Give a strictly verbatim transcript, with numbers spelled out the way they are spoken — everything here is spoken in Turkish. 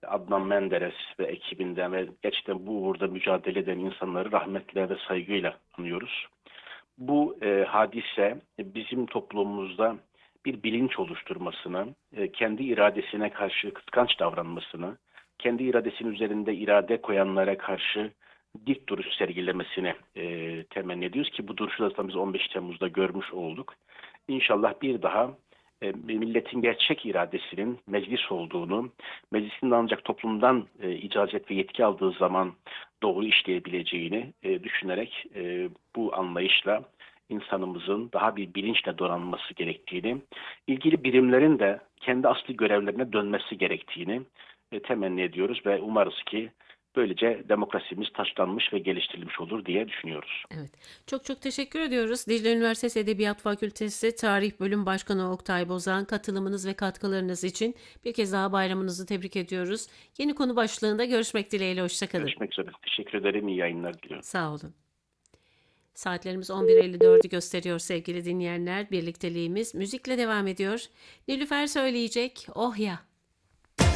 Adnan Menderes ve ekibinden ve gerçekten bu uğurda mücadele eden insanları rahmetle ve saygıyla anıyoruz. Bu e, hadise bizim toplumumuzda bir bilinç oluşturmasını, e, kendi iradesine karşı kıskanç davranmasını, kendi iradesinin üzerinde irade koyanlara karşı dik duruş sergilemesini e, temenni ediyoruz ki bu duruşu da zaten biz on beş Temmuz'da görmüş olduk. İnşallah bir daha e, milletin gerçek iradesinin meclis olduğunu, meclisin ancak toplumdan e, icazet ve yetki aldığı zaman doğru işleyebileceğini e, düşünerek e, bu anlayışla insanımızın daha bir bilinçle donanması gerektiğini, ilgili birimlerin de kendi asli görevlerine dönmesi gerektiğini e, temenni ediyoruz ve umarız ki böylece demokrasimiz taşlanmış ve geliştirilmiş olur diye düşünüyoruz. Evet. Çok çok teşekkür ediyoruz. Dicle Üniversitesi Edebiyat Fakültesi Tarih Bölüm Başkanı Oktay Bozan, katılımınız ve katkılarınız için bir kez daha bayramınızı tebrik ediyoruz. Yeni konu başlığında görüşmek dileğiyle. Hoşça kalın. Görüşmek üzere. Teşekkür ederim. İyi yayınlar diliyorum. Sağ olun. Saatlerimiz on bir elli dördü gösteriyor sevgili dinleyenler. Birlikteliğimiz müzikle devam ediyor. Nilüfer söyleyecek. Oh ya.